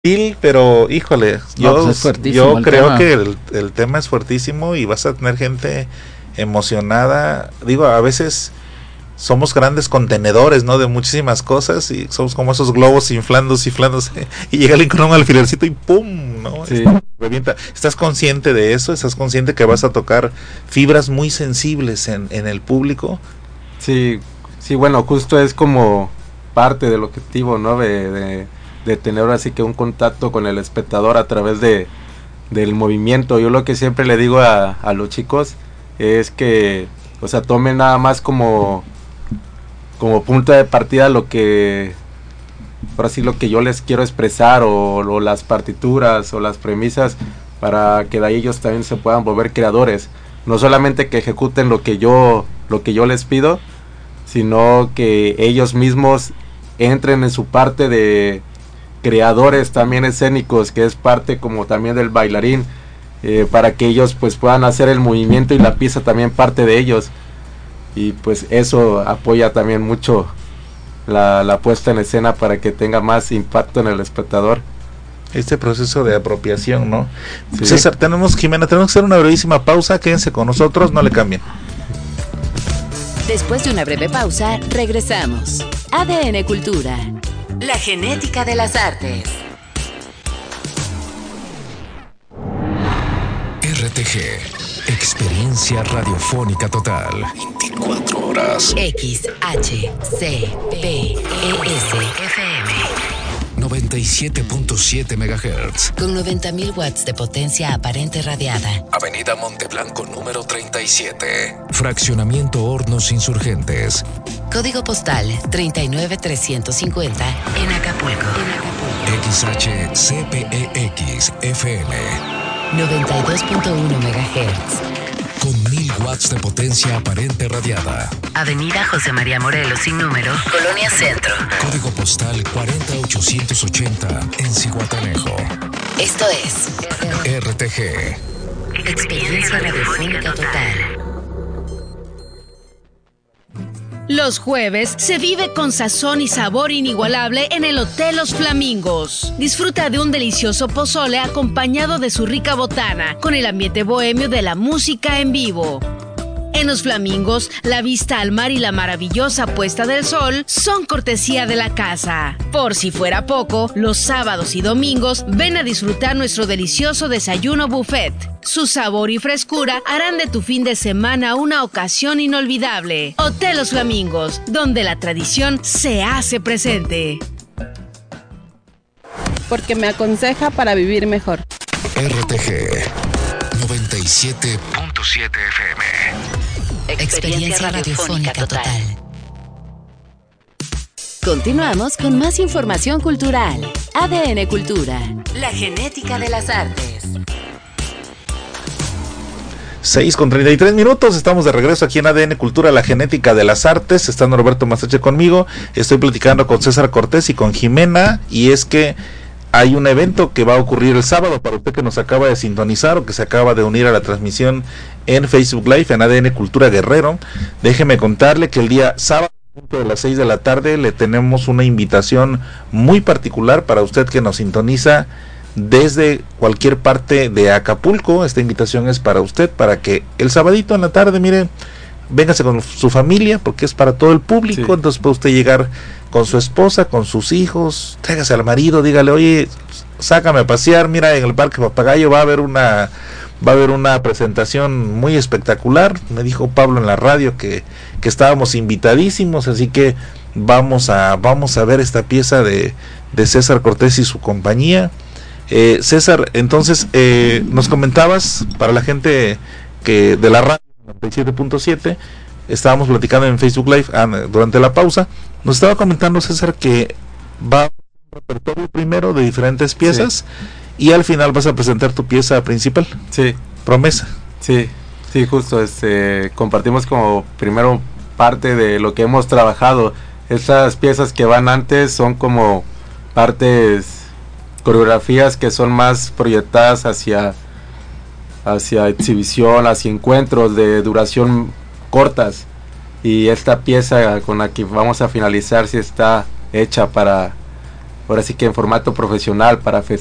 pero híjole, pues yo creo tema. que el tema es fuertísimo y vas a tener gente emocionada. Digo, a veces somos grandes contenedores, ¿no? De muchísimas cosas y somos como esos globos inflándose y llega alguien con un alfilercito y ¡pum! ¿No? Sí. Revienta. ¿Estás consciente de eso? ¿Estás consciente que vas a tocar fibras muy sensibles en el público? Sí, bueno, justo es como parte del objetivo, ¿no? De tener así que un contacto con el espectador a través del movimiento. Yo lo que siempre le digo a los chicos es que, o sea, tomen nada más como punto de partida lo que, por así lo que yo les quiero expresar o las partituras o las premisas, para que de ahí ellos también se puedan volver creadores. No solamente que ejecuten lo que yo les pido, sino que ellos mismos entren en su parte de creadores también escénicos, que es parte como también del bailarín, para que ellos pues puedan hacer el movimiento y la pieza también parte de ellos, y pues eso apoya también mucho la puesta en escena para que tenga más impacto en el espectador. Este proceso de apropiación, ¿no? Sí. César, Jimena, tenemos que hacer una brevísima pausa, quédense con nosotros, no le cambien. Después de una breve pausa, regresamos. ADN Cultura, la genética de las artes. RTG, experiencia radiofónica total. 24 horas. XHCPES FM. 97.7 MHz. Con 90.000 watts de potencia aparente radiada. Avenida Monteblanco número 37. Fraccionamiento Hornos Insurgentes. Código postal 39350 en Acapulco. XHCPEX FM. 92.1 MHz. Con 1000 watts de potencia aparente radiada. Avenida José María Morelos sin número, Colonia Centro. Código postal 40880 en Zihuatanejo. Esto es RTG. Experiencia Radiofónica Total. Los jueves se vive con sazón y sabor inigualable en el Hotel Los Flamingos. Disfruta de un delicioso pozole acompañado de su rica botana, con el ambiente bohemio de la música en vivo. En Los Flamingos, la vista al mar y la maravillosa puesta del sol son cortesía de la casa. Por si fuera poco, los sábados y domingos ven a disfrutar nuestro delicioso desayuno buffet. Su sabor y frescura harán de tu fin de semana una ocasión inolvidable. Hotel Los Flamingos, donde la tradición se hace presente. Porque me aconseja para vivir mejor. RTG 97.7 FM. Experiencia Radiofónica Total. Continuamos con más información cultural. ADN Cultura, la genética de las artes. 6:33, estamos de regreso aquí en ADN Cultura, la genética de las artes. Está Norberto Masache conmigo, estoy platicando con César Cortés y con Jimena, y es que hay un evento que va a ocurrir el sábado, para usted que nos acaba de sintonizar o que se acaba de unir a la transmisión en Facebook Live en ADN Cultura Guerrero. Déjeme contarle que el día sábado a las 6 de la tarde le tenemos una invitación muy particular para usted que nos sintoniza desde cualquier parte de Acapulco. Esta invitación es para usted, para que el sabadito en la tarde, mire, véngase con su familia, porque es para todo el público. Sí. Entonces puede usted llegar con su esposa, con sus hijos, tráigase al marido, dígale, oye, sácame a pasear, mira, en el Parque Papagayo va a haber una presentación muy espectacular. Me dijo Pablo en la radio que estábamos invitadísimos, así que vamos a ver esta pieza de César Cortés y su compañía. César, entonces nos comentabas, para la gente que de la radio 97.7, estábamos platicando en Facebook Live durante la pausa, nos estaba comentando César que va a un repertorio primero de diferentes piezas, sí, y al final vas a presentar tu pieza principal. Sí. Promesa. Sí, justo, compartimos como primero parte de lo que hemos trabajado. Estas piezas que van antes son como partes, coreografías que son más proyectadas hacia exhibición, hacia encuentros de duración cortas, y esta pieza con la que vamos a finalizar sí está hecha para ahora sí que en formato profesional para